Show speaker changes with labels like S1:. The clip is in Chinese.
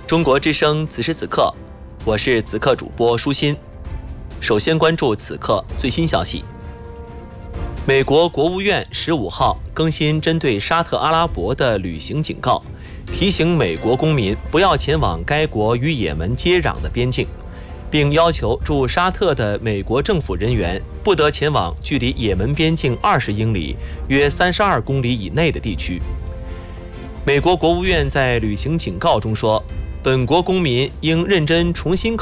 S1: 中国之声此时此刻，我是此刻主播舒心。首先关注此刻最新消息。美国国务院15号更新针对沙特阿拉伯的旅行警告，提醒美国公民不要前往该国与也门接壤的边境，并要求驻沙特的美国政府人员不得前往距离也门边境20英里约32公里以内的地区。美国国务院在旅行警告中说，本国公民应认真重新考